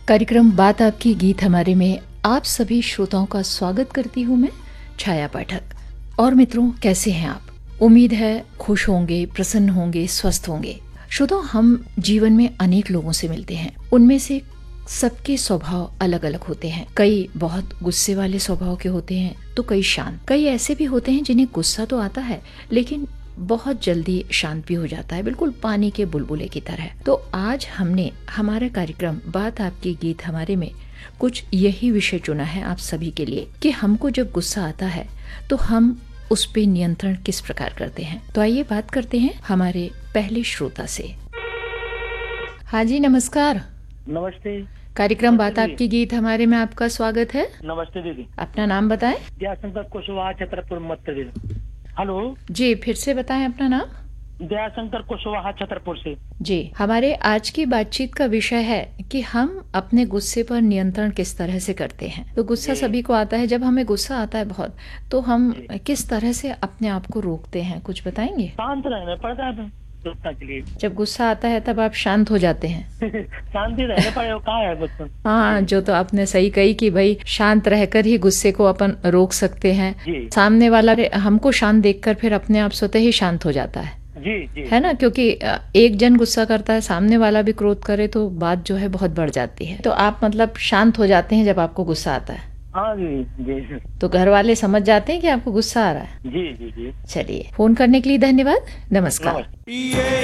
कार्यक्रम बात आपकी गीत हमारे में आप सभी श्रोताओं का स्वागत करती हूँ मैं, छाया पाठक। और मित्रों, कैसे हैं आप? उम्मीद है खुश होंगे, प्रसन्न होंगे, स्वस्थ होंगे। श्रोताओं, हम जीवन में अनेक लोगों से मिलते हैं। उनमें से सबके स्वभाव अलग अलग होते हैं। कई बहुत गुस्से वाले स्वभाव के होते हैं तो कई शांत। कई ऐसे भी होते हैं जिन्हें गुस्सा तो आता है लेकिन बहुत जल्दी शांत भी हो जाता है, बिल्कुल पानी के बुलबुले की तरह। तो आज हमने हमारा कार्यक्रम बात आपकी गीत हमारे में कुछ यही विषय चुना है आप सभी के लिए कि हमको जब गुस्सा आता है तो हम उस पे नियंत्रण किस प्रकार करते हैं। तो आइए बात करते हैं हमारे पहले श्रोता से। हाँ जी, नमस्कार। नमस्ते। कार्यक्रम बात आपकी गीत हमारे में आपका स्वागत है। नमस्ते दीदी। अपना नाम बताएं। दयाशंकर कुशवाहा, छतरपुर मध्य प्रदेश। हेलो जी, फिर से बताएं अपना नाम। दयाशंकर कुशवाहा, छतरपुर से। जी, हमारे आज की बातचीत का विषय है कि हम अपने गुस्से पर नियंत्रण किस तरह से करते हैं। तो गुस्सा सभी को आता है। जब हमें गुस्सा आता है बहुत, तो हम किस तरह से अपने आप को रोकते हैं, कुछ बताएंगे? शांत रहना पड़ता है रोकने के लिए। जब गुस्सा आता है तब आप शांत हो जाते हैं? शांति रहने पड़े, कहाँ है गुस्सा? हाँ, जो तो आपने सही कही कि भाई शांत रहकर ही गुस्से को अपन रोक सकते हैं। सामने वाला हमको शांत देखकर फिर अपने आप स्वतः ही शांत हो जाता है। जी। है ना, क्योंकि एक जन गुस्सा करता है, सामने वाला भी क्रोध करे तो बात जो है बहुत बढ़ जाती है। तो आप मतलब शांत हो जाते हैं जब आपको गुस्सा आता है? हाँ जी। तो घर वाले समझ जाते हैं कि आपको गुस्सा आ रहा है? जी। चलिए, फोन करने के लिए धन्यवाद। नमस्कार।